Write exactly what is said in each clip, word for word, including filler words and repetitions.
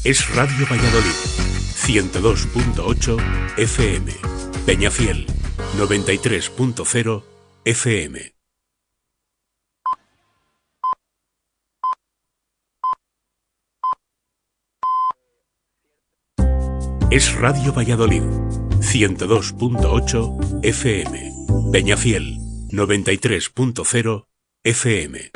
es Radio Valladolid, ciento dos punto ocho F M, Peñafiel, noventa y tres punto cero F M. Es Radio Valladolid, ciento dos punto ocho F M, Peñafiel, noventa y tres punto cero F M.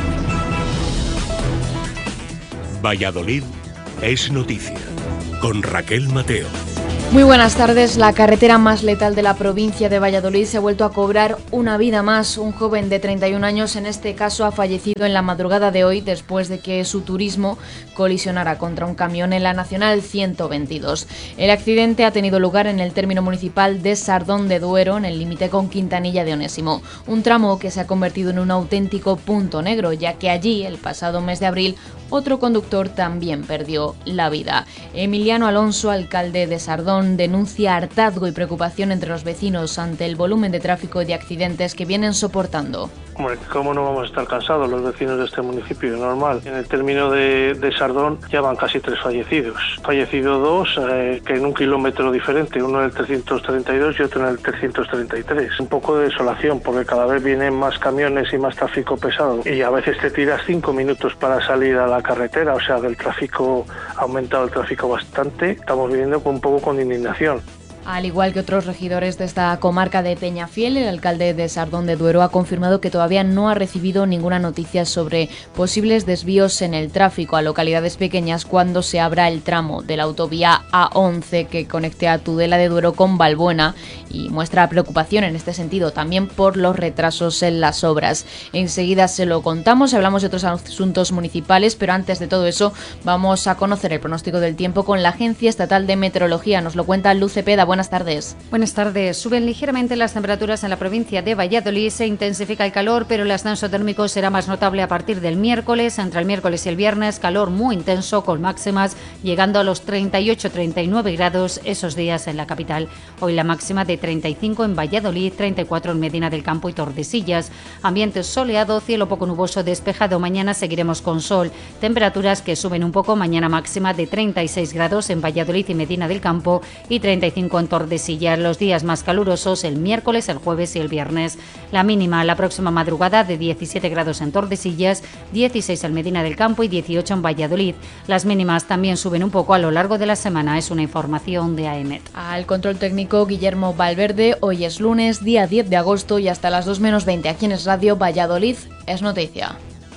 Valladolid es noticia, con Raquel Mateo. Muy buenas tardes. La carretera más letal de la provincia de Valladolid se ha vuelto a cobrar una vida más. Un joven de treinta y un años, en este caso, ha fallecido en la madrugada de hoy después de que su turismo colisionara contra un camión en la Nacional ciento veintidós. El accidente ha tenido lugar en el término municipal de Sardón de Duero, en el límite con Quintanilla de Onésimo, un tramo que se ha convertido en un auténtico punto negro, ya que allí, el pasado mes de abril, otro conductor también perdió la vida. Emiliano Alonso, alcalde de Sardón, denuncia hartazgo y preocupación entre los vecinos ante el volumen de tráfico y de accidentes que vienen soportando. Hombre, ¿cómo no vamos a estar cansados los vecinos de este municipio? Normal. En el término de, de Sardón ya van casi tres fallecidos. Fallecido dos, eh, que en un kilómetro diferente, uno en el trescientos treinta y dos y otro en el trescientos treinta y tres. Un poco de desolación, porque cada vez vienen más camiones y más tráfico pesado. Y a veces te tiras cinco minutos para salir a la carretera, o sea, del tráfico ha aumentado el tráfico bastante. Estamos viviendo un poco con indignación. Al igual que otros regidores de esta comarca de Peñafiel, el alcalde de Sardón de Duero ha confirmado que todavía no ha recibido ninguna noticia sobre posibles desvíos en el tráfico a localidades pequeñas cuando se abra el tramo de la autovía A once que conecte a Tudela de Duero con Valbuena, y muestra preocupación en este sentido también por los retrasos en las obras. Enseguida se lo contamos, hablamos de otros asuntos municipales, pero antes de todo eso vamos a conocer el pronóstico del tiempo con la Agencia Estatal de Meteorología. Nos lo cuenta Luz Cepeda. Buenas tardes. Buenas tardes. Suben ligeramente las temperaturas en la provincia de Valladolid, se intensifica el calor, pero el ascenso térmico será más notable a partir del miércoles. Entre el miércoles y el viernes, calor muy intenso con máximas llegando a los treinta y ocho a treinta y nueve grados esos días en la capital. Hoy la máxima de treinta y cinco en Valladolid, treinta y cuatro en Medina del Campo y Tordesillas. Ambiente soleado, cielo poco nuboso despejado. Mañana seguiremos con sol. Temperaturas que suben un poco. Mañana máxima de treinta y seis grados en Valladolid y Medina del Campo y treinta y cinco en Tordesillas. Los días más calurosos el miércoles, el jueves y el viernes. La mínima la próxima madrugada de diecisiete grados en Tordesillas, dieciséis en Medina del Campo y dieciocho en Valladolid. Las mínimas también suben un poco a lo largo de la semana. Es una información de AEMET. Al control técnico Guillermo Valverde. Hoy es lunes, día diez de agosto, y hasta las dos menos veinte aquí en Es Radio Valladolid es noticia.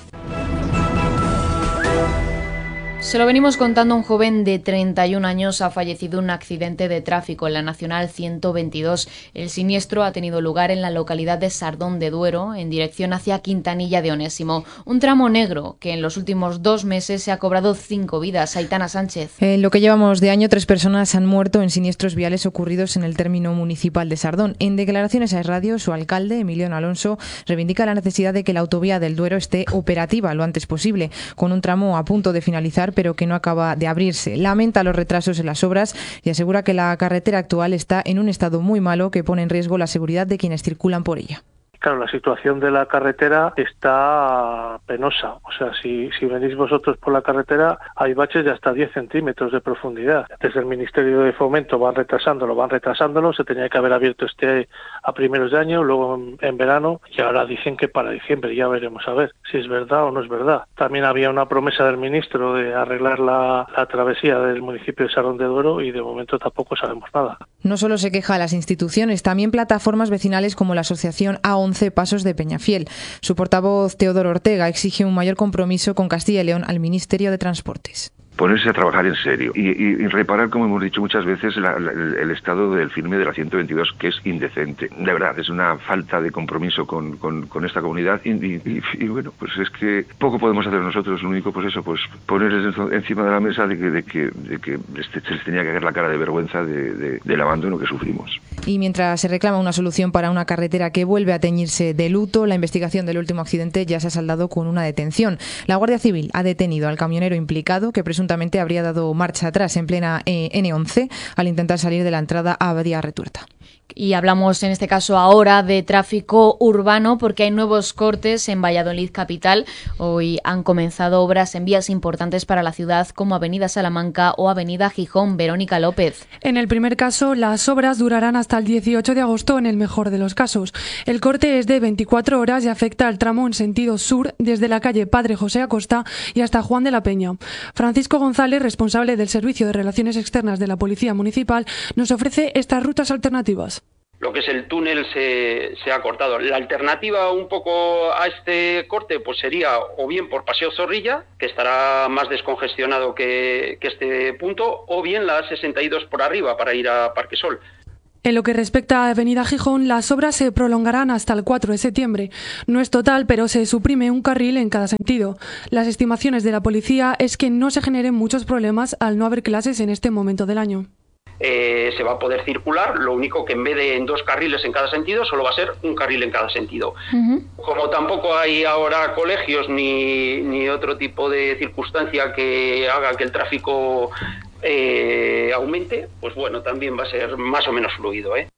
Se lo venimos contando. Un joven de treinta y un años ha fallecido en un accidente de tráfico en la Nacional ciento veintidós. El siniestro ha tenido lugar en la localidad de Sardón de Duero, en dirección hacia Quintanilla de Onésimo. Un tramo negro que en los últimos dos meses se ha cobrado cinco vidas. Aitana Sánchez. En lo que llevamos de año, tres personas han muerto en siniestros viales ocurridos en el término municipal de Sardón. En declaraciones a Es Radio, su alcalde, Emiliano Alonso, reivindica la necesidad de que la autovía del Duero esté operativa lo antes posible, con un tramo a punto de finalizar, pero que no acaba de abrirse. Lamenta los retrasos en las obras y asegura que la carretera actual está en un estado muy malo que pone en riesgo la seguridad de quienes circulan por ella. Claro, la situación de la carretera está penosa. O sea, si, si venís vosotros por la carretera, hay baches de hasta diez centímetros de profundidad. Desde el Ministerio de Fomento van retrasándolo, van retrasándolo. Se tenía que haber abierto este a primeros de año, luego en, en verano, y ahora dicen que para diciembre. Ya veremos a ver si es verdad o no es verdad. También había una promesa del ministro de arreglar la, la travesía del municipio de Sardón de Duero y de momento tampoco sabemos nada. No solo se queja a las instituciones, también plataformas vecinales como la asociación A once Pasos de Peñafiel. Su portavoz, Teodoro Ortega, exige un mayor compromiso con Castilla y León al Ministerio de Transportes. Ponerse a trabajar en serio y, y, y reparar, como hemos dicho muchas veces, la, la, el estado del firme de la ciento veintidós, que es indecente. De verdad, es una falta de compromiso con, con, con esta comunidad y, y, y, y bueno, pues es que poco podemos hacer nosotros. Lo único, pues eso, pues ponerles encima de la mesa de que, de que, de que se les tenía que caer la cara de vergüenza de, de, del abandono que sufrimos. Y mientras se reclama una solución para una carretera que vuelve a teñirse de luto, la investigación del último accidente ya se ha saldado con una detención. La Guardia Civil ha detenido al camionero implicado, que presuntamente habría dado marcha atrás en plena eh, ene once al intentar salir de la entrada a Abadía Retuerta. Y hablamos en este caso ahora de tráfico urbano porque hay nuevos cortes en Valladolid capital. Hoy han comenzado obras en vías importantes para la ciudad como Avenida Salamanca o Avenida Gijón. Verónica López. En el primer caso, las obras durarán hasta el dieciocho de agosto en el mejor de los casos. El corte es de veinticuatro horas y afecta al tramo en sentido sur desde la calle Padre José Acosta y hasta Juan de la Peña. Francisco González, responsable del Servicio de Relaciones Externas de la Policía Municipal, nos ofrece estas rutas alternativas. Lo que es el túnel se, se ha cortado. La alternativa un poco a este corte pues sería o bien por Paseo Zorrilla, que estará más descongestionado que, que este punto, o bien la sesenta y dos por arriba para ir a Parque Sol. En lo que respecta a Avenida Gijón, las obras se prolongarán hasta el cuatro de septiembre. No es total, pero se suprime un carril en cada sentido. Las estimaciones de la policía es que no se generen muchos problemas al no haber clases en este momento del año. Eh, se va a poder circular, lo único que en vez de en dos carriles en cada sentido, solo va a ser un carril en cada sentido. Uh-huh. Como tampoco hay ahora colegios ni, ni otro tipo de circunstancia que haga que el tráfico eh, aumente, pues bueno, también va a ser más o menos fluido, ¿eh?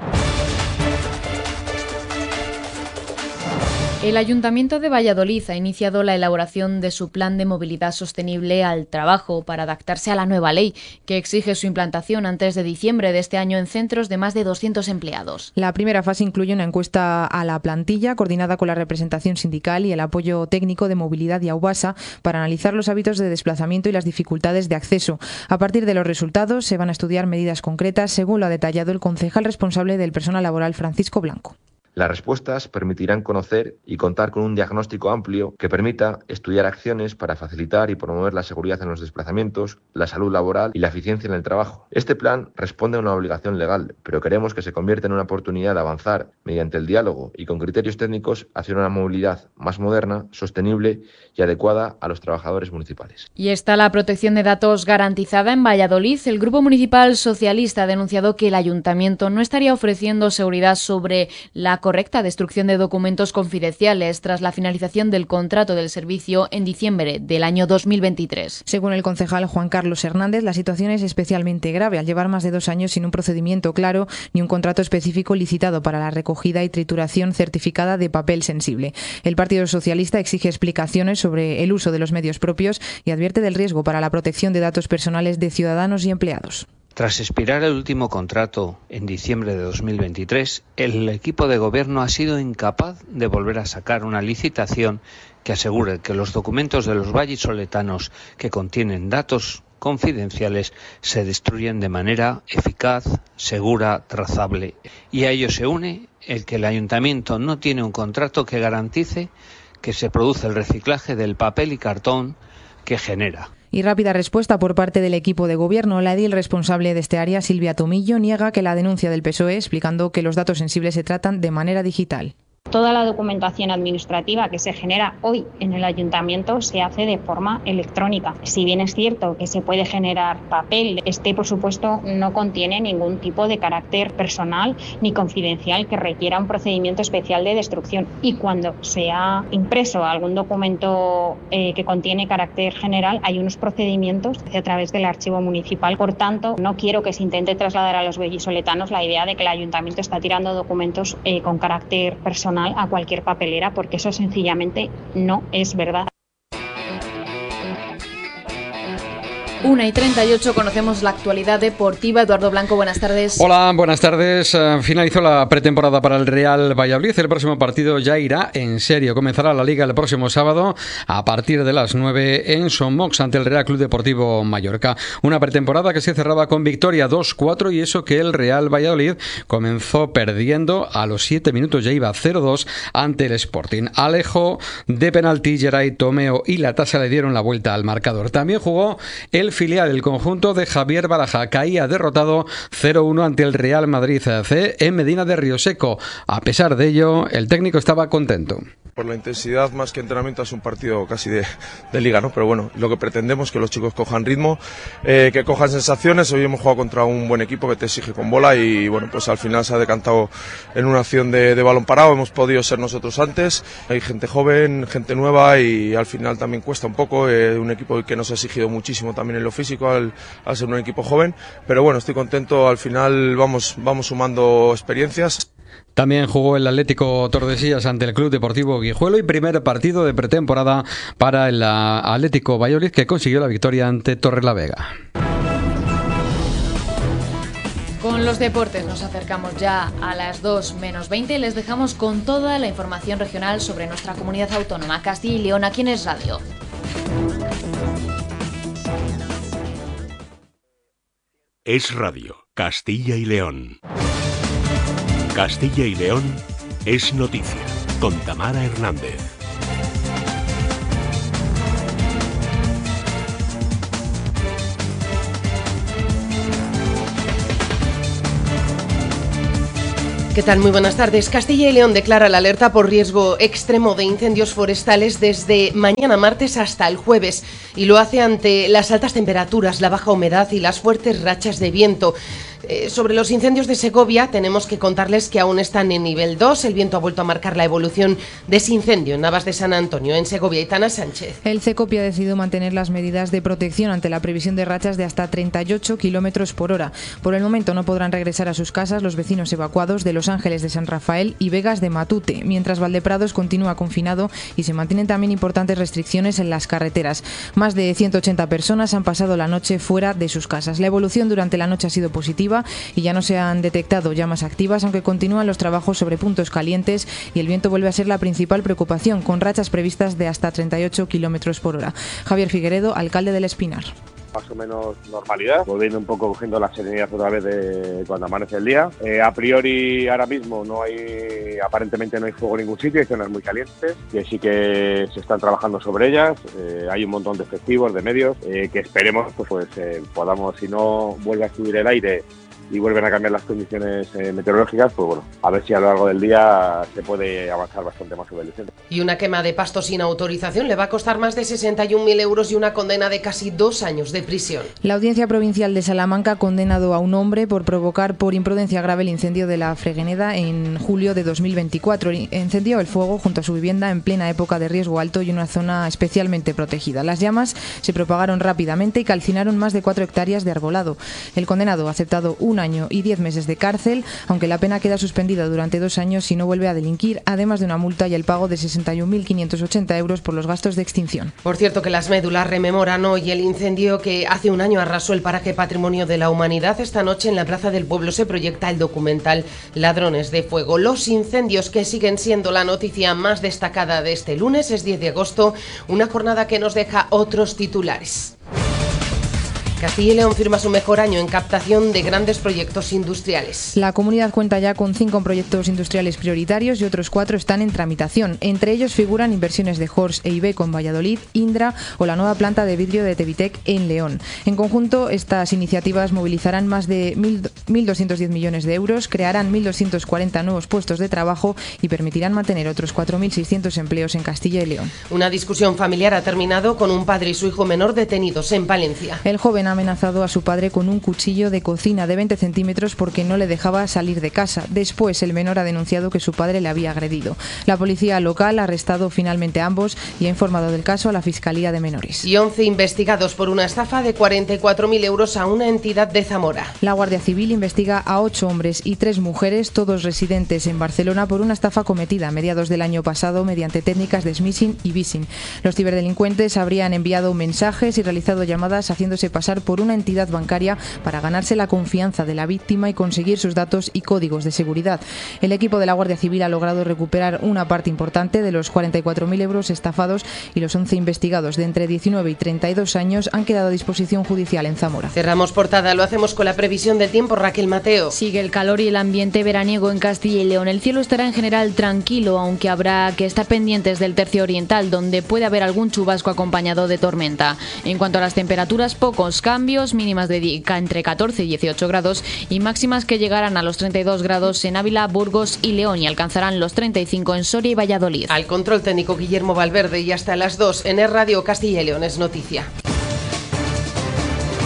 El Ayuntamiento de Valladolid ha iniciado la elaboración de su plan de movilidad sostenible al trabajo para adaptarse a la nueva ley, que exige su implantación antes de diciembre de este año en centros de más de doscientos empleados. La primera fase incluye una encuesta a la plantilla coordinada con la representación sindical y el apoyo técnico de movilidad y Aubasa para analizar los hábitos de desplazamiento y las dificultades de acceso. A partir de los resultados se van a estudiar medidas concretas, según lo ha detallado el concejal responsable del personal laboral, Francisco Blanco. Las respuestas permitirán conocer y contar con un diagnóstico amplio que permita estudiar acciones para facilitar y promover la seguridad en los desplazamientos, la salud laboral y la eficiencia en el trabajo. Este plan responde a una obligación legal, pero queremos que se convierta en una oportunidad de avanzar mediante el diálogo y con criterios técnicos hacia una movilidad más moderna, sostenible y adecuada a los trabajadores municipales. Y está la protección de datos garantizada en Valladolid. El Grupo Municipal Socialista ha denunciado que el Ayuntamiento no estaría ofreciendo seguridad sobre la correcta destrucción de documentos confidenciales tras la finalización del contrato del servicio en diciembre del año dos mil veintitrés. Según el concejal Juan Carlos Hernández, la situación es especialmente grave al llevar más de dos años sin un procedimiento claro ni un contrato específico licitado para la recogida y trituración certificada de papel sensible. El Partido Socialista exige explicaciones sobre el uso de los medios propios y advierte del riesgo para la protección de datos personales de ciudadanos y empleados. Tras expirar el último contrato en diciembre de dos mil veintitrés, el equipo de gobierno ha sido incapaz de volver a sacar una licitación que asegure que los documentos de los vallisoletanos que contienen datos confidenciales se destruyen de manera eficaz, segura, trazable. Y a ello se une el que el ayuntamiento no tiene un contrato que garantice que se produce el reciclaje del papel y cartón que genera. Y rápida respuesta por parte del equipo de gobierno. La edil responsable de este área, Silvia Tomillo, niega que la denuncia del P S O E, explicando que los datos sensibles se tratan de manera digital. Toda la documentación administrativa que se genera hoy en el ayuntamiento se hace de forma electrónica. Si bien es cierto que se puede generar papel, este por supuesto no contiene ningún tipo de carácter personal ni confidencial que requiera un procedimiento especial de destrucción. Y cuando se ha impreso algún documento eh, que contiene carácter general, hay unos procedimientos a través del archivo municipal. Por tanto, no quiero que se intente trasladar a los vallisoletanos la idea de que el ayuntamiento está tirando documentos eh, con carácter personal a cualquier papelera, porque eso sencillamente no es verdad. una y treinta y ocho, conocemos la actualidad deportiva. Eduardo Blanco, buenas tardes. Hola, buenas tardes. Uh, finalizó la pretemporada para el Real Valladolid. El próximo partido ya irá en serio. Comenzará la Liga el próximo sábado a partir de las nueve en Somox ante el Real Club Deportivo Mallorca. Una pretemporada que se cerraba con victoria dos cuatro y eso que el Real Valladolid comenzó perdiendo a los siete minutos, ya iba cero dos ante el Sporting. Alejo de penalti, Geray, Tomeo y La Tasa le dieron la vuelta al marcador. También jugó el filial, el conjunto de Javier Baraja, caía derrotado cero uno ante el Real Madrid C en Medina de Rioseco. A pesar de ello, el técnico estaba contento. Por la intensidad, más que entrenamiento, es un partido casi de, de liga, ¿no? Pero bueno, lo que pretendemos es que los chicos cojan ritmo, eh, que cojan sensaciones. Hoy hemos jugado contra un buen equipo que te exige con bola y bueno, pues al final se ha decantado en una acción de, de balón parado. Hemos podido ser nosotros antes. Hay gente joven, gente nueva y al final también cuesta un poco. Eh, un equipo que nos ha exigido muchísimo también en lo físico al, al ser un equipo joven, pero bueno, estoy contento, al final vamos, vamos sumando experiencias. También jugó el Atlético Tordesillas ante el Club Deportivo Guijuelo y primer partido de pretemporada para el Atlético Valladolid, que consiguió la victoria ante Torrelavega. Con los deportes nos acercamos ya a las dos menos veinte y les dejamos con toda la información regional sobre nuestra comunidad autónoma, Castilla y León, aquí en Es Radio. Es Radio, Castilla y León. Castilla y León es noticia, con Tamara Hernández. ¿Qué tal? Muy buenas tardes. Castilla y León declara la alerta por riesgo extremo de incendios forestales desde mañana martes hasta el jueves y lo hace ante las altas temperaturas, la baja humedad y las fuertes rachas de viento. Eh, sobre los incendios de Segovia tenemos que contarles que aún están en nivel dos. El viento ha vuelto a marcar la evolución de ese incendio en Navas de San Antonio, en Segovia. Itana Sánchez. El CECOPI ha decidido mantener las medidas de protección ante la previsión de rachas de hasta treinta y ocho kilómetros por hora. Por el momento no podrán regresar a sus casas los vecinos evacuados de Los Ángeles de San Rafael y Vegas de Matute, mientras Valdeprados continúa confinado y se mantienen también importantes restricciones en las carreteras. Más de ciento ochenta personas han pasado la noche fuera de sus casas. La evolución durante la noche ha sido positiva y ya no se han detectado llamas activas, aunque continúan los trabajos sobre puntos calientes y el viento vuelve a ser la principal preocupación, con rachas previstas de hasta treinta y ocho kilómetros por hora. Javier Figueredo, alcalde del Espinar. Más o menos normalidad, volviendo un poco cogiendo la serenidad otra vez de cuando amanece el día. Eh, a priori ahora mismo no hay, aparentemente no hay fuego en ningún sitio, hay zonas muy calientes que sí que se están trabajando sobre ellas. Eh, hay un montón de efectivos, de medios, eh, que esperemos pues, pues eh, podamos, si no vuelve a subir el aire y vuelven a cambiar las condiciones eh, meteorológicas, pues bueno, a ver si a lo largo del día se puede avanzar bastante más sobre el incendio. Y una quema de pasto sin autorización le va a costar más de sesenta y un mil euros y una condena de casi dos años de prisión. La Audiencia Provincial de Salamanca ha condenado a un hombre por provocar por imprudencia grave el incendio de la Fregueneda en julio de dos mil veinticuatro. Encendió el fuego junto a su vivienda en plena época de riesgo alto y una zona especialmente protegida. Las llamas se propagaron rápidamente y calcinaron más de cuatro hectáreas de arbolado. El condenado ha aceptado un año y diez meses de cárcel, aunque la pena queda suspendida durante dos años si no vuelve a delinquir, además de una multa y el pago de sesenta y un mil quinientos ochenta euros por los gastos de extinción. Por cierto, que las médulas rememoran hoy el incendio que hace un año arrasó el paraje Patrimonio de la Humanidad. Esta noche en la Plaza del Pueblo se proyecta el documental Ladrones de Fuego. Los incendios que siguen siendo la noticia más destacada de este lunes, es diez de agosto, una jornada que nos deja otros titulares. Castilla y León firma su mejor año en captación de grandes proyectos industriales. La comunidad cuenta ya con cinco proyectos industriales prioritarios y otros cuatro están en tramitación. Entre ellos figuran inversiones de Horst e Ibeco en Valladolid, Indra o la nueva planta de vidrio de Tevitec en León. En conjunto, estas iniciativas movilizarán más de mil doscientos diez millones de euros, crearán mil doscientos cuarenta nuevos puestos de trabajo y permitirán mantener otros cuatro mil seiscientos empleos en Castilla y León. Una discusión familiar ha terminado con un padre y su hijo menor detenidos en Palencia. El joven ha amenazado a su padre con un cuchillo de cocina de veinte centímetros porque no le dejaba salir de casa. Después, el menor ha denunciado que su padre le había agredido. La policía local ha arrestado finalmente a ambos y ha informado del caso a la Fiscalía de Menores. Y once investigados por una estafa de cuarenta y cuatro mil euros a una entidad de Zamora. La Guardia Civil investiga a ocho hombres y tres mujeres, todos residentes en Barcelona, por una estafa cometida a mediados del año pasado mediante técnicas de smishing y vishing. Los ciberdelincuentes habrían enviado mensajes y realizado llamadas haciéndose pasar por una entidad bancaria para ganarse la confianza de la víctima y conseguir sus datos y códigos de seguridad. El equipo de la Guardia Civil ha logrado recuperar una parte importante de los cuarenta y cuatro mil euros estafados y los once investigados de entre diecinueve y treinta y dos años han quedado a disposición judicial en Zamora. Cerramos portada, lo hacemos con la previsión del tiempo. Raquel Mateo. Sigue el calor y el ambiente veraniego en Castilla y León. El cielo estará en general tranquilo, aunque habrá que estar pendientes del tercio oriental, donde puede haber algún chubasco acompañado de tormenta. En cuanto a las temperaturas, pocos cambios, mínimas de entre catorce y dieciocho grados y máximas que llegarán a los treinta y dos grados en Ávila, Burgos y León y alcanzarán los treinta y cinco en Soria y Valladolid. Al control técnico Guillermo Valverde y hasta las dos en Es Radio Castilla y León es noticia.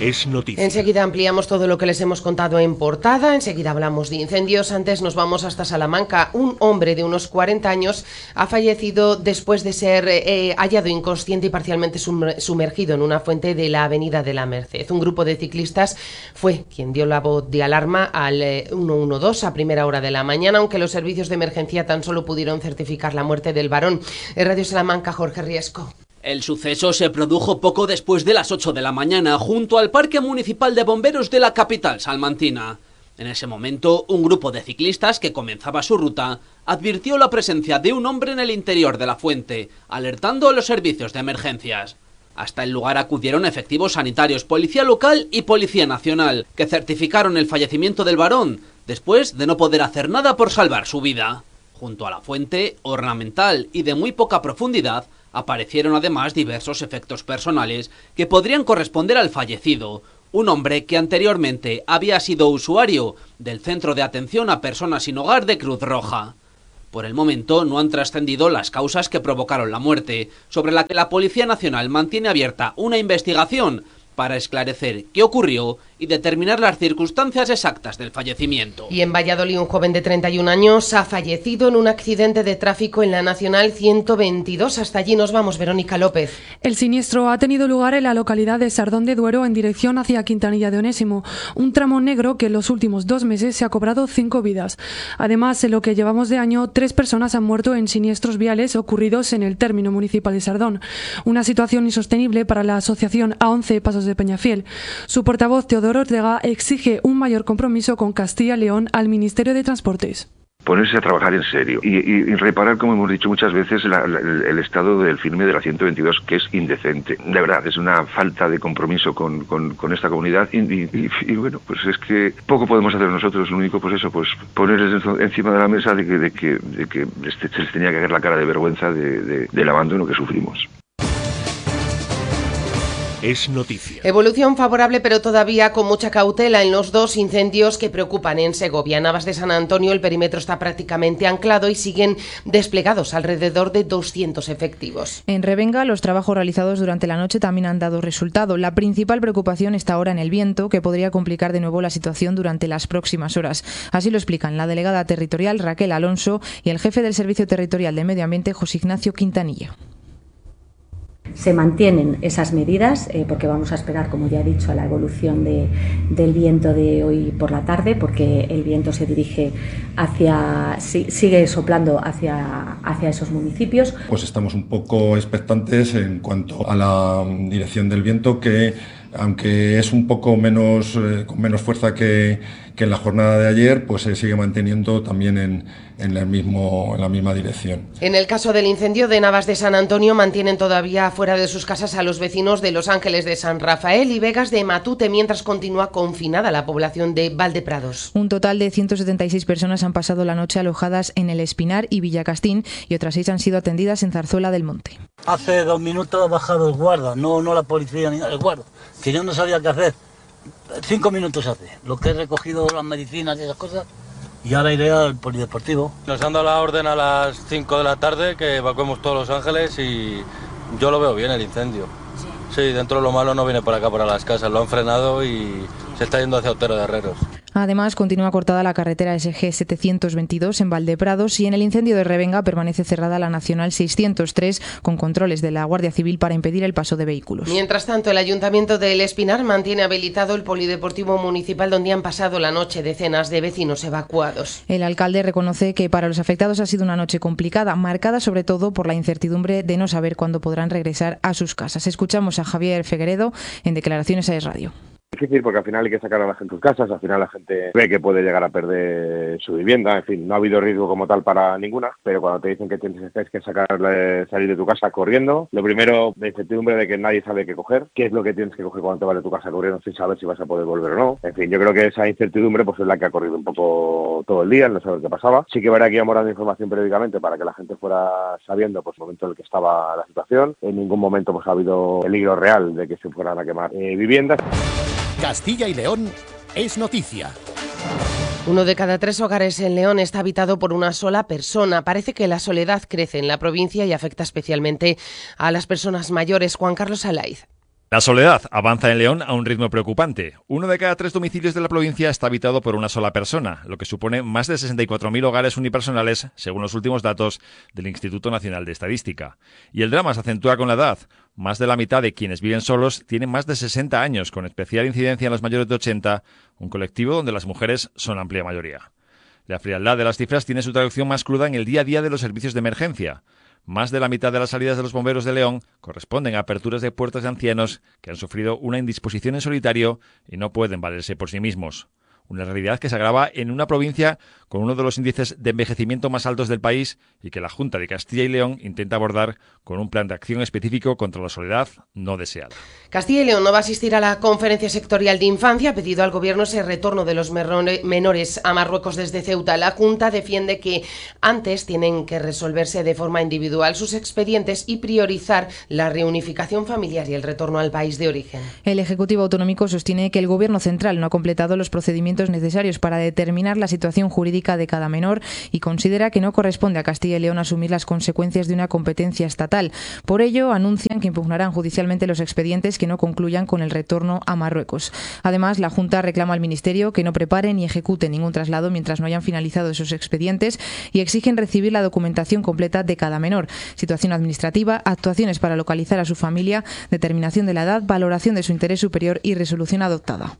Es noticia. Enseguida ampliamos todo lo que les hemos contado en portada, enseguida hablamos de incendios, antes nos vamos hasta Salamanca. Un hombre de unos cuarenta años ha fallecido después de ser eh, hallado inconsciente y parcialmente sumergido en una fuente de la avenida de la Merced. Un grupo de ciclistas fue quien dio la voz de alarma al eh, ciento doce a primera hora de la mañana, aunque los servicios de emergencia tan solo pudieron certificar la muerte del varón. En Radio Salamanca, Jorge Riesco. El suceso se produjo poco después de las ocho de la mañana, junto al Parque Municipal de Bomberos de la capital salmantina. En ese momento, un grupo de ciclistas que comenzaba su ruta advirtió la presencia de un hombre en el interior de la fuente, alertando a los servicios de emergencias. Hasta el lugar acudieron efectivos sanitarios, policía local y policía nacional, que certificaron el fallecimiento del varón, después de no poder hacer nada por salvar su vida. Junto a la fuente, ornamental y de muy poca profundidad, aparecieron además diversos efectos personales que podrían corresponder al fallecido, un hombre que anteriormente había sido usuario del Centro de Atención a Personas Sin Hogar de Cruz Roja. Por el momento no han trascendido las causas que provocaron la muerte, sobre la que la Policía Nacional mantiene abierta una investigación para esclarecer qué ocurrió y determinar las circunstancias exactas del fallecimiento. Y en Valladolid, un joven de treinta y un años ha fallecido en un accidente de tráfico en la Nacional ciento veintidós. Hasta allí nos vamos, Verónica López. El siniestro ha tenido lugar en la localidad de Sardón de Duero en dirección hacia Quintanilla de Onésimo, un tramo negro que en los últimos dos meses se ha cobrado cinco vidas. Además, en lo que llevamos de año, tres personas han muerto en siniestros viales ocurridos en el término municipal de Sardón. Una situación insostenible para la asociación A once Pasos de Peñafiel. Su portavoz, Teodoro Ortega, exige un mayor compromiso con Castilla y León al Ministerio de Transportes. Ponerse a trabajar en serio y, y, y reparar, como hemos dicho muchas veces, la, la, el estado del firme de la ciento veintidós, que es indecente. De verdad, es una falta de compromiso con, con, con esta comunidad y, y, y, y bueno, pues es que poco podemos hacer nosotros. Lo único, pues eso, pues ponerles encima de la mesa de que, de que, de que se les tenía que caer la cara de vergüenza de, de, del abandono que sufrimos. Es noticia. Evolución favorable, pero todavía con mucha cautela en los dos incendios que preocupan en Segovia. En Navas de San Antonio el perímetro está prácticamente anclado y siguen desplegados alrededor de doscientos efectivos. En Revenga, los trabajos realizados durante la noche también han dado resultado. La principal preocupación está ahora en el viento, que podría complicar de nuevo la situación durante las próximas horas. Así lo explican la delegada territorial Raquel Alonso y el jefe del Servicio Territorial de Medio Ambiente, José Ignacio Quintanilla. Se mantienen esas medidas eh, porque vamos a esperar, como ya he dicho, a la evolución de, del viento de hoy por la tarde, porque el viento se dirige hacia, si, sigue soplando hacia, hacia esos municipios. Pues estamos un poco expectantes en cuanto a la dirección del viento, que aunque es un poco menos eh, con menos fuerza que, que en la jornada de ayer, pues se sigue manteniendo también en, en, el mismo, en la misma dirección. En el caso del incendio de Navas de San Antonio, mantienen todavía fuera de sus casas a los vecinos de Los Ángeles de San Rafael y Vegas de Matute, mientras continúa confinada la población de Valdeprados. Un total de ciento setenta y seis personas han pasado la noche alojadas en El Espinar y Villacastín y otras seis han sido atendidas en Zarzuela del Monte. Hace dos minutos ha bajado el guarda, no, no la policía ni el guarda, que yo no sabía qué hacer. Cinco minutos hace, lo que he recogido las medicinas y esas cosas, y ahora iré al polideportivo. Nos han dado la orden a las cinco de la tarde que evacuemos todos Los Ángeles y yo lo veo bien el incendio. Sí, sí, dentro de lo malo no viene por acá, para las casas, lo han frenado y se está yendo hacia Otero de Herreros. Además, continúa cortada la carretera S G setecientos veintidós en Valdeprados y en el incendio de Revenga permanece cerrada la Nacional seiscientos tres con controles de la Guardia Civil para impedir el paso de vehículos. Mientras tanto, el Ayuntamiento de El Espinar mantiene habilitado el polideportivo municipal donde han pasado la noche decenas de vecinos evacuados. El alcalde reconoce que para los afectados ha sido una noche complicada, marcada sobre todo por la incertidumbre de no saber cuándo podrán regresar a sus casas. Escuchamos a Javier Fegueredo en declaraciones a Es Radio. Es difícil porque al final hay que sacar a la gente de sus casas, al final la gente ve que puede llegar a perder su vivienda, en fin, no ha habido riesgo como tal para ninguna, pero cuando te dicen que tienes que sacar, salir de tu casa corriendo, lo primero, la incertidumbre de que nadie sabe qué coger, qué es lo que tienes que coger cuando te vas de tu casa corriendo sin saber si vas a poder volver o no, en fin, yo creo que esa incertidumbre pues es la que ha corrido un poco todo el día, no saber qué pasaba. Sí que verá que íbamos dando información periódicamente para que la gente fuera sabiendo pues el momento en el que estaba la situación, en ningún momento pues ha habido peligro real de que se fueran a quemar eh, viviendas. Castilla y León es noticia. Uno de cada tres hogares en León está habitado por una sola persona. Parece que la soledad crece en la provincia y afecta especialmente a las personas mayores. Juan Carlos Alaiz. La soledad avanza en León a un ritmo preocupante. Uno de cada tres domicilios de la provincia está habitado por una sola persona, lo que supone más de sesenta y cuatro mil hogares unipersonales, según los últimos datos del Instituto Nacional de Estadística. Y el drama se acentúa con la edad. Más de la mitad de quienes viven solos tienen más de sesenta años, con especial incidencia en los mayores de ochenta, un colectivo donde las mujeres son amplia mayoría. La frialdad de las cifras tiene su traducción más cruda en el día a día de los servicios de emergencia. Más de la mitad de las salidas de los bomberos de León corresponden a aperturas de puertas de ancianos que han sufrido una indisposición en solitario y no pueden valerse por sí mismos. Una realidad que se agrava en una provincia con uno de los índices de envejecimiento más altos del país y que la Junta de Castilla y León intenta abordar con un plan de acción específico contra la soledad no deseada. Castilla y León no va a asistir a la conferencia sectorial de infancia. Ha pedido al Gobierno ese retorno de los menores a Marruecos desde Ceuta. La Junta defiende que antes tienen que resolverse de forma individual sus expedientes y priorizar la reunificación familiar y el retorno al país de origen. El Ejecutivo Autonómico sostiene que el Gobierno central no ha completado los procedimientos necesarios para determinar la situación jurídica de cada menor y considera que no corresponde a Castilla y León asumir las consecuencias de una competencia estatal. Por ello, anuncian que impugnarán judicialmente los expedientes que no concluyan con el retorno a Marruecos. Además, la Junta reclama al Ministerio que no prepare ni ejecute ningún traslado mientras no hayan finalizado esos expedientes y exigen recibir la documentación completa de cada menor, situación administrativa, actuaciones para localizar a su familia, determinación de la edad, valoración de su interés superior y resolución adoptada.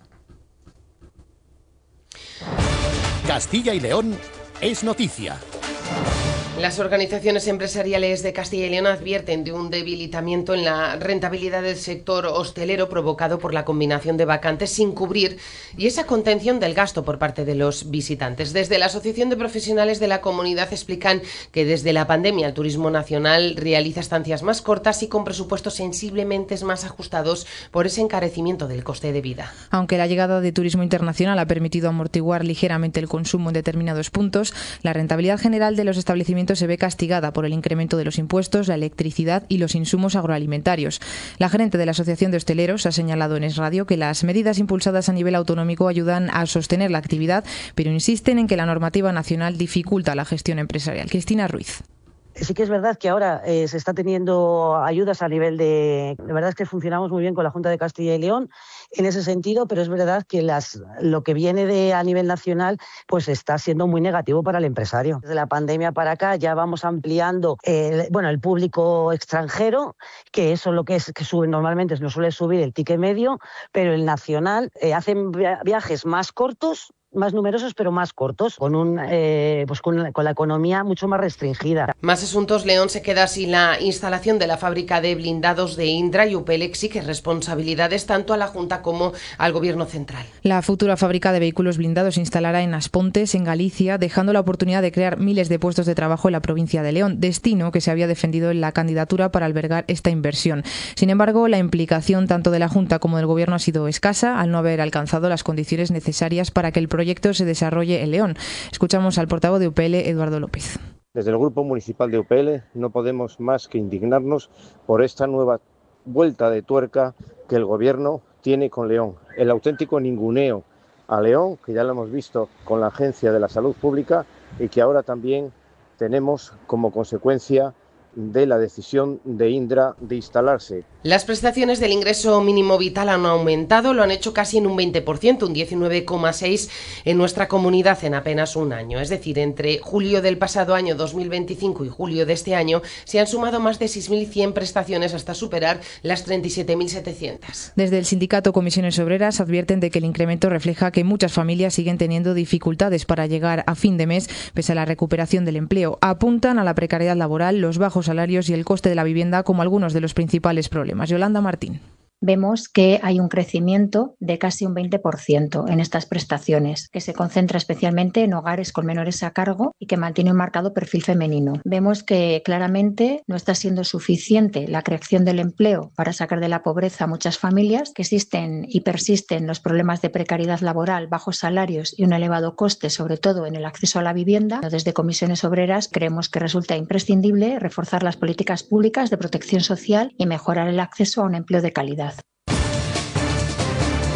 Castilla y León es noticia. Las organizaciones empresariales de Castilla y León advierten de un debilitamiento en la rentabilidad del sector hostelero provocado por la combinación de vacantes sin cubrir y esa contención del gasto por parte de los visitantes. Desde la Asociación de Profesionales de la Comunidad explican que desde la pandemia el turismo nacional realiza estancias más cortas y con presupuestos sensiblemente más ajustados por ese encarecimiento del coste de vida. Aunque la llegada de turismo internacional ha permitido amortiguar ligeramente el consumo en determinados puntos, la rentabilidad general de los establecimientos se ve castigada por el incremento de los impuestos, la electricidad y los insumos agroalimentarios. La gerente de la Asociación de Hosteleros ha señalado en Es Radio que las medidas impulsadas a nivel autonómico ayudan a sostener la actividad, pero insisten en que la normativa nacional dificulta la gestión empresarial. Cristina Ruiz. Sí que es verdad que ahora eh, se está teniendo ayudas a nivel de... La verdad es que funcionamos muy bien con la Junta de Castilla y León en ese sentido, pero es verdad que las, lo que viene de a nivel nacional pues está siendo muy negativo para el empresario. Desde la pandemia para acá ya vamos ampliando el, bueno, el público extranjero, que eso es lo que es que sube normalmente, no suele subir el ticket medio, pero el nacional eh, hacen viajes más cortos, más numerosos pero más cortos, con un eh, pues con, con la economía mucho más restringida. Más asuntos. León se queda sin la instalación de la fábrica de blindados de Indra y Upel exige responsabilidades tanto a la Junta como al Gobierno central. La futura fábrica de vehículos blindados se instalará en Aspontes, en Galicia, dejando la oportunidad de crear miles de puestos de trabajo en la provincia de León, destino que se había defendido en la candidatura para albergar esta inversión. Sin embargo, la implicación tanto de la Junta como del Gobierno ha sido escasa, al no haber alcanzado las condiciones necesarias para que el proyecto proyecto se desarrolle en León. Escuchamos al portavoz de U P L, Eduardo López. Desde el Grupo Municipal de U P L no podemos más que indignarnos por esta nueva vuelta de tuerca que el Gobierno tiene con León. El auténtico ninguneo a León, que ya lo hemos visto con la Agencia de la Salud Pública y que ahora también tenemos como consecuencia de la decisión de Indra de instalarse. Las prestaciones del ingreso mínimo vital han aumentado, lo han hecho casi en un veinte por ciento, un diecinueve coma seis por ciento en nuestra comunidad en apenas un año. Es decir, entre julio del pasado año dos mil veinticinco y julio de este año se han sumado más de seis mil cien prestaciones hasta superar las treinta y siete mil setecientas. Desde el sindicato Comisiones Obreras advierten de que el incremento refleja que muchas familias siguen teniendo dificultades para llegar a fin de mes pese a la recuperación del empleo. Apuntan a la precariedad laboral, los bajos salarios y el coste de la vivienda como algunos de los principales problemas. Yolanda Martín. Vemos que hay un crecimiento de casi un veinte por ciento en estas prestaciones, que se concentra especialmente en hogares con menores a cargo y que mantiene un marcado perfil femenino. Vemos que claramente no está siendo suficiente la creación del empleo para sacar de la pobreza a muchas familias, que existen y persisten los problemas de precariedad laboral, bajos salarios y un elevado coste, sobre todo en el acceso a la vivienda. Desde Comisiones Obreras creemos que resulta imprescindible reforzar las políticas públicas de protección social y mejorar el acceso a un empleo de calidad.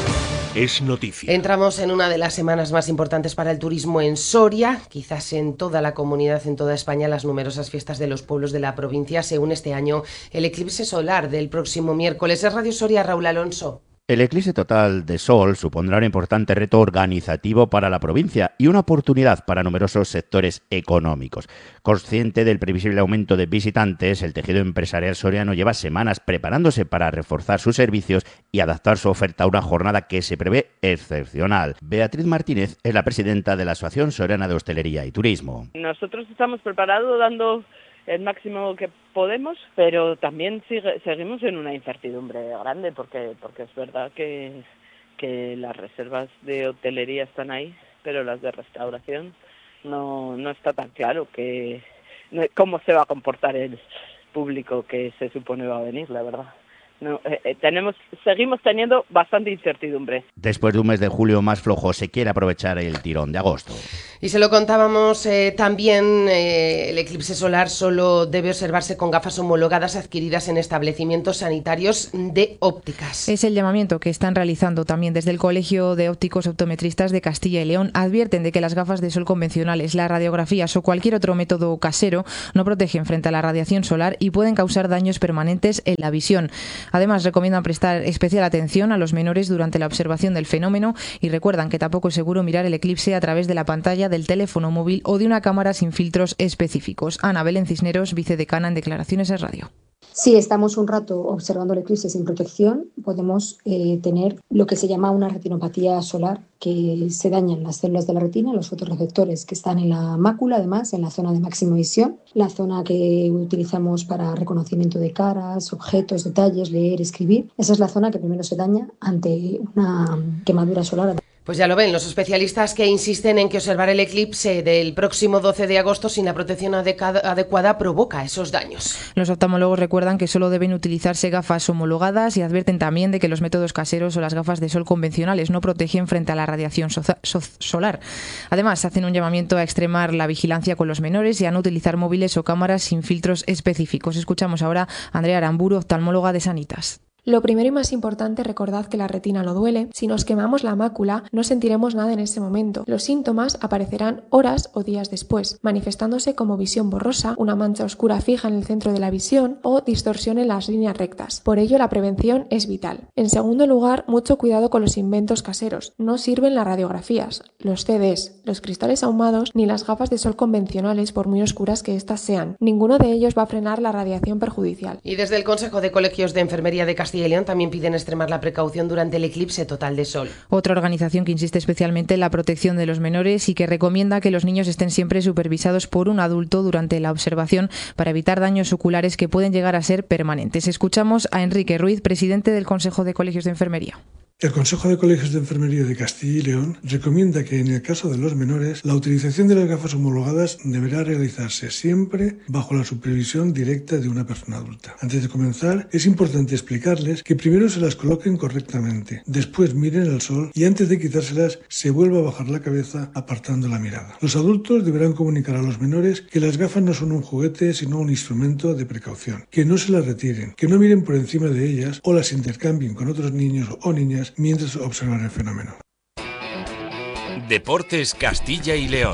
Es noticia. Entramos en una de las semanas más importantes para el turismo en Soria, quizás en toda la comunidad, en toda España. Las numerosas fiestas de los pueblos de la provincia se une este año el eclipse solar del próximo miércoles. Es Radio Soria, Raúl Alonso. El eclipse total de sol supondrá un importante reto organizativo para la provincia y una oportunidad para numerosos sectores económicos. Consciente del previsible aumento de visitantes, el tejido empresarial soriano lleva semanas preparándose para reforzar sus servicios y adaptar su oferta a una jornada que se prevé excepcional. Beatriz Martínez es la presidenta de la Asociación Soriana de Hostelería y Turismo. Nosotros estamos preparados dando el máximo que podemos, pero también sigue, seguimos en una incertidumbre grande porque porque es verdad que, que las reservas de hotelería están ahí, pero las de restauración no, no está tan claro que cómo se va a comportar el público que se supone va a venir, la verdad. No, eh, tenemos, seguimos teniendo bastante incertidumbre. Después de un mes de julio más flojo, se quiere aprovechar el tirón de agosto. Y se lo contábamos eh, también, eh, el eclipse solar solo debe observarse con gafas homologadas adquiridas en establecimientos sanitarios de ópticas. Es el llamamiento que están realizando también desde el Colegio de Ópticos Optometristas de Castilla y León. Advierten de que las gafas de sol convencionales, las radiografías o cualquier otro método casero no protegen frente a la radiación solar y pueden causar daños permanentes en la visión. Además, recomiendan prestar especial atención a los menores durante la observación del fenómeno y recuerdan que tampoco es seguro mirar el eclipse a través de la pantalla del teléfono móvil o de una cámara sin filtros específicos. Ana Belén Cisneros, vicedecana en Declaraciones en Radio. Si estamos un rato observando el eclipse sin protección, podemos eh, tener lo que se llama una retinopatía solar, que se dañan las células de la retina, los fotorreceptores que están en la mácula, además, en la zona de máxima visión, la zona que utilizamos para reconocimiento de caras, objetos, detalles, leer, escribir. Esa es la zona que primero se daña ante una quemadura solar. Pues ya lo ven los especialistas que insisten en que observar el eclipse del próximo doce de agosto sin la protección adecuada provoca esos daños. Los oftalmólogos recuerdan que solo deben utilizarse gafas homologadas y advierten también de que los métodos caseros o las gafas de sol convencionales no protegen frente a la radiación so- so- solar. Además, hacen un llamamiento a extremar la vigilancia con los menores y a no utilizar móviles o cámaras sin filtros específicos. Escuchamos ahora a Andrea Aramburu, oftalmóloga de Sanitas. Lo primero y más importante, recordad que la retina no duele. Si nos quemamos la mácula, no sentiremos nada en ese momento. Los síntomas aparecerán horas o días después, manifestándose como visión borrosa, una mancha oscura fija en el centro de la visión o distorsión en las líneas rectas. Por ello, la prevención es vital. En segundo lugar, mucho cuidado con los inventos caseros. No sirven las radiografías, los C Ds, los cristales ahumados ni las gafas de sol convencionales, por muy oscuras que éstas sean. Ninguno de ellos va a frenar la radiación perjudicial. Y desde el Consejo de Colegios de Enfermería de Castilla y León también piden extremar la precaución durante el eclipse total de sol. Otra organización que insiste especialmente en la protección de los menores y que recomienda que los niños estén siempre supervisados por un adulto durante la observación para evitar daños oculares que pueden llegar a ser permanentes. Escuchamos a Enrique Ruiz, presidente del Consejo de Colegios de Enfermería. El Consejo de Colegios de Enfermería de Castilla y León recomienda que en el caso de los menores la utilización de las gafas homologadas deberá realizarse siempre bajo la supervisión directa de una persona adulta. Antes de comenzar, es importante explicarles que primero se las coloquen correctamente, después miren al sol y antes de quitárselas se vuelva a bajar la cabeza apartando la mirada. Los adultos deberán comunicar a los menores que las gafas no son un juguete sino un instrumento de precaución, que no se las retiren, que no miren por encima de ellas o las intercambien con otros niños o niñas mientras observan el fenómeno. Deportes Castilla y León.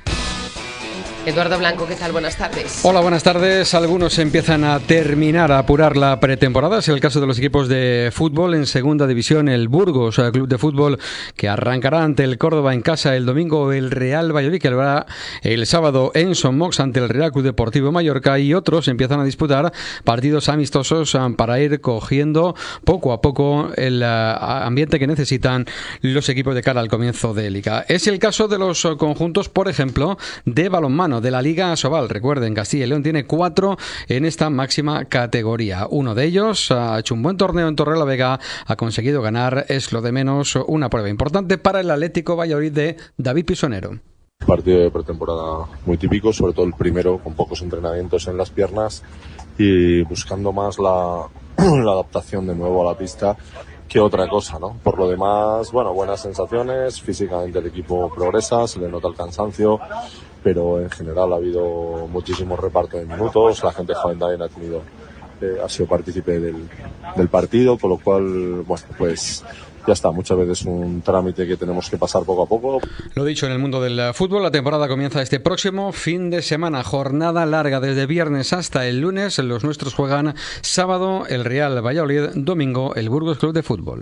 Eduardo Blanco, ¿qué tal? Buenas tardes. Hola, buenas tardes. Algunos empiezan a terminar, a apurar la pretemporada. Es el caso de los equipos de fútbol en segunda división. El Burgos, el club de fútbol, que arrancará ante el Córdoba en casa el domingo. El Real Valladolid, que lo hará el sábado en Son Mox ante el Real Club Deportivo Mallorca. Y otros empiezan a disputar partidos amistosos para ir cogiendo poco a poco el ambiente que necesitan los equipos de cara al comienzo de Liga. Es el caso de los conjuntos, por ejemplo, de balonmano de la Liga Asobal. Recuerden, Castilla y León tiene cuatro en esta máxima categoría. Uno de ellos ha hecho un buen torneo en Torrelavega, ha conseguido ganar, es lo de menos, una prueba importante para el Atlético Valladolid de David Pisonero. Partido de pretemporada muy típico, sobre todo el primero, con pocos entrenamientos en las piernas y buscando más la, la adaptación de nuevo a la pista que otra cosa, ¿no? Por lo demás, bueno, buenas sensaciones, físicamente el equipo progresa, se le nota el cansancio, pero en general ha habido muchísimo reparto de minutos, la gente joven también ha tenido, eh, ha sido partícipe del, del partido, con lo cual, bueno, pues ya está, muchas veces un trámite que tenemos que pasar poco a poco. Lo dicho, en el mundo del fútbol, la temporada comienza este próximo fin de semana, jornada larga desde viernes hasta el lunes. Los nuestros juegan sábado el Real Valladolid, domingo el Burgos Club de Fútbol.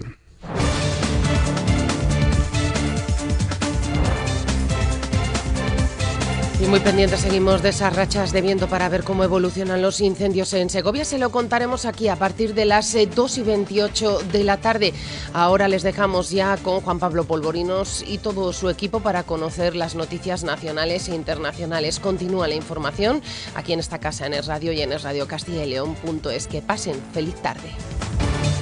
Y muy pendientes seguimos de esas rachas de viento para ver cómo evolucionan los incendios en Segovia. Se lo contaremos aquí a partir de las dos y veintiocho de la tarde. Ahora les dejamos ya con Juan Pablo Polvorinos y todo su equipo para conocer las noticias nacionales e internacionales. Continúa la información aquí en esta casa, en Es Radio y en es radio castilla y león punto es. Que pasen feliz tarde.